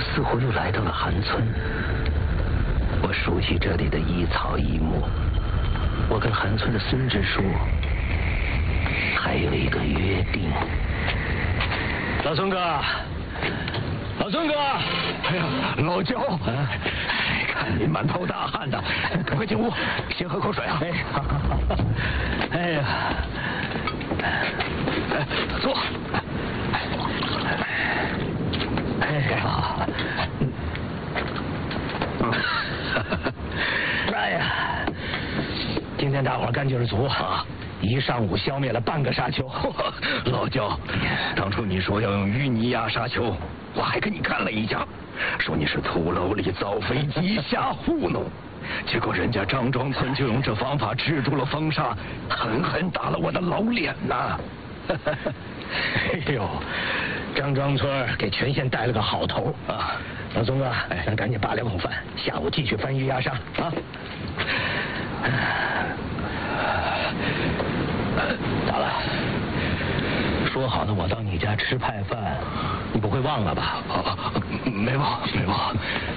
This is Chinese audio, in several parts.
似乎又来到了寒村。我熟悉这里的一草一木。我跟寒村的孙支书还有一个约定。老孙哥，老孙哥！ 哎呀，老焦，看你满头大汗的，赶快进屋，先喝口水啊！ 哎呀， 坐。 哎呀，哎呀，今天大伙干劲儿足啊！一上午消灭了半个沙丘。 老焦，当初你说要用淤泥压沙丘，我还跟你看了一家，说你是土楼里造飞机瞎糊弄，结果人家张庄村就用这方法制住了风沙，狠狠打了我的老脸呐！ 哎呦，张庄村给全县带了个好头啊！老孙哥，咱赶紧扒2口饭，下午继续翻鱼压沙啊！咋了？说好的我到你家吃派饭，你不会忘了吧？ 没忘，没忘。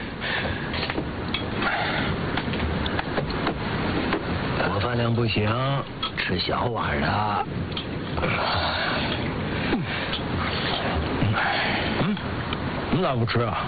我饭量不行，吃小碗的。你咋不吃啊？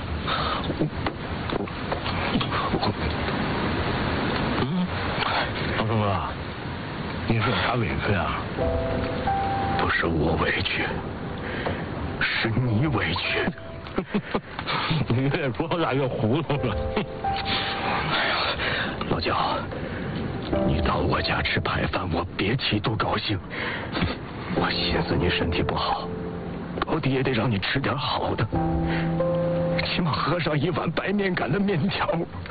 老孙哥，你是有啥委屈啊？ 不是我委屈，是你委屈。 你越说我咋越糊涂了？ 哎呀，老焦，你到我家吃排饭，我别提多高兴。我寻思你身体不好，到底也得让你吃点好的，起码喝上一碗白面擀的面条。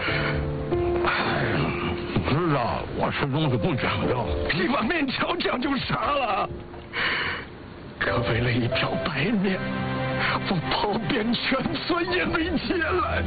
你知道我吃东西不讲究， 一碗面条讲究啥了？可为了一瓢白面，我跑遍全村也没接来。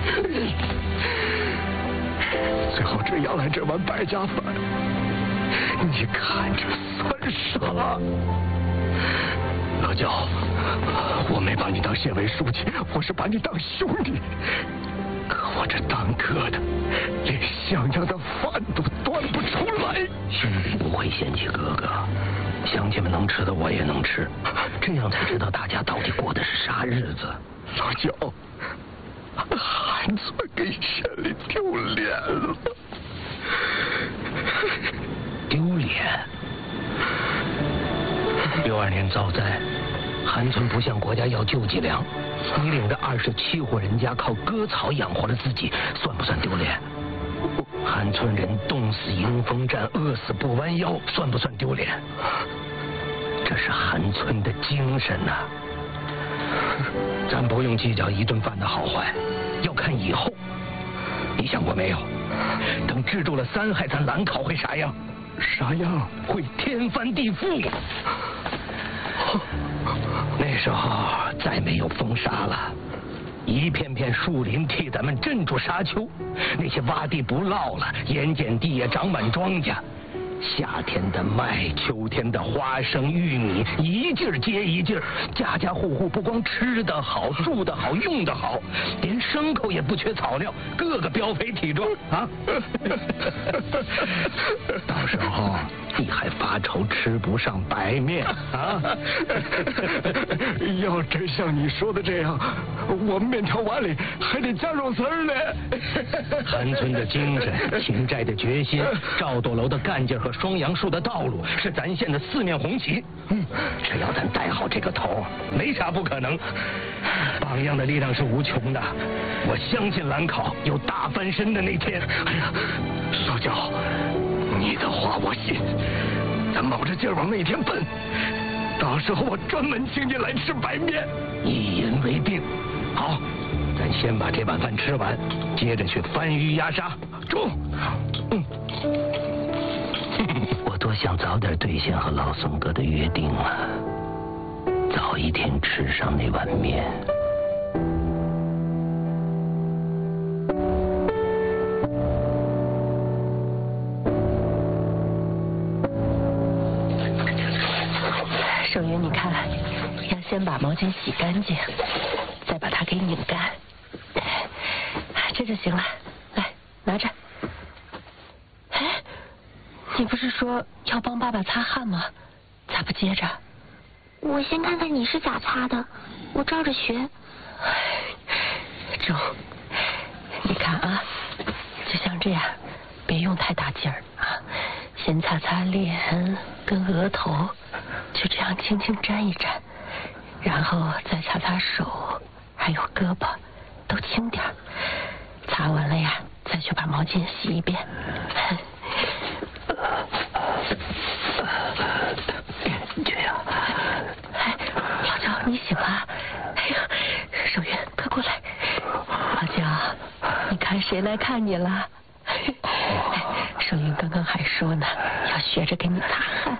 最后这要来这碗白家饭，你看着算啥？老焦，我没把你当县委书记，我是把你当兄弟。可我这当哥的，连像样的饭都端不出来。 兄弟不会嫌弃哥哥，乡亲们能吃的我也能吃，这样才知道大家到底过的是啥日子。 老焦，韩村给县里丢脸了。 丢脸？62年遭灾，韩村不向国家要救济粮，你领着27户人家靠割草养活了自己，算不算丢脸？韩村人冻死迎风站，饿死不弯腰，算不算丢脸？这是韩村的精神呐！咱不用计较一顿饭的好坏，要看以后。你想过没有？等治住了3害，咱兰考会啥样？ 啥样？ 会天翻地覆。那时候再没有风沙了，一片片树林替咱们镇住沙丘，那些洼地不涝了，盐碱地也长满庄稼。夏天的麦，秋天的花生、玉米，一劲儿接一劲儿，家家户户不光吃得好、住得好、用得好，连牲口也不缺草料，个个膘肥体壮啊！到时候你还发愁吃不上白面啊？ 要真像你说的这样，我面条碗里还得加肉丝儿呢。 韩村的精神，秦寨的决心，赵斗楼的干劲和双杨树的道路，是咱县的4面红旗。只要咱带好这个头，没啥不可能。榜样的力量是无穷的，我相信兰考有大翻身的那天。 哎呀，老焦，你的话我信，咱卯着劲儿往那天奔，到时候我专门请你来吃白面。 一言为定。好，咱先把这碗饭吃完，接着去翻鱼压沙。 中。 我多想早点兑现和老宋哥的约定啊，早一天吃上那碗面。 盛云，你看，要先把毛巾洗干净，再把它给拧干。 接着行了，来拿着。哎，你不是说要帮爸爸擦汗吗？咋不接着？ 我先看看你是咋擦的，我照着学。 中，你看啊，就像这样，别用太大劲儿啊，先擦擦脸跟额头，就这样轻轻沾一沾，然后再擦擦手，还有胳膊，都轻点儿。擦完了呀，再去把毛巾洗一遍。 这样。 哎，老焦，你醒了？哎呀，守云，快过来。老焦，你看谁来看你了？守云刚刚还说呢，要学着给你擦汗。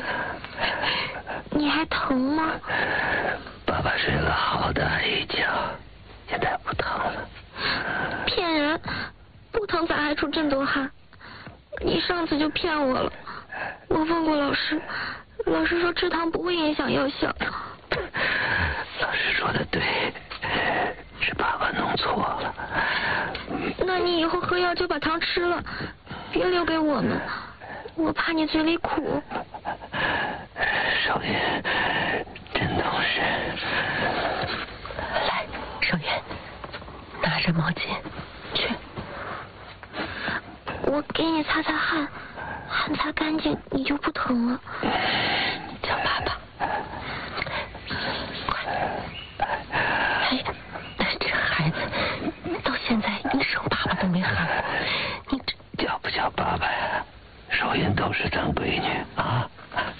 你还疼吗？ 爸爸睡了好大一觉，现在不疼了。 骗人，不疼咋还出这么多汗？你上次就骗我了。我问过老师，老师说吃糖不会影响药效。 老师说的对，是爸爸弄错了。 那你以后喝药就把糖吃了，别留给我们，我怕你嘴里苦。 少爷真懂事。 来，少爷，拿着毛巾去。 我给你擦擦汗，汗擦干净你就不疼了。 叫爸爸。快！哎呀，这孩子到现在一声爸爸都没喊过，你这叫不叫爸爸呀？少爷都是咱闺女啊。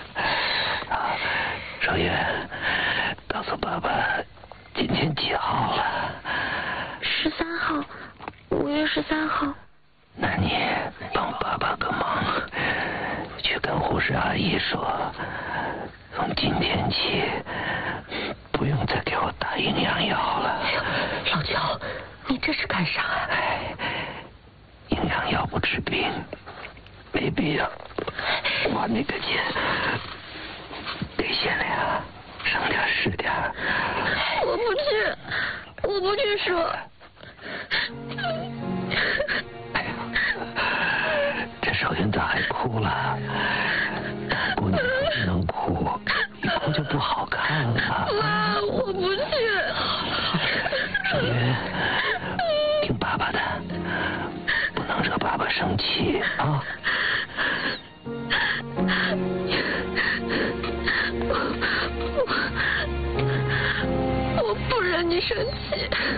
少爷，告诉爸爸今天几号了 ？13号，5月13号。 那你帮爸爸个忙，去跟护士阿姨说，从今天起不用再给我打营养药了。 老焦，你这是干啥啊？ 营养药不治病，没必要花那个钱。给县里啊，省点是点。 我不去说。 哎呀，这少云咋还哭了？姑娘不能哭，一哭就不好看了。 妈，我不去。 少云，听爸爸的，不能惹爸爸生气啊。 我不惹你生气。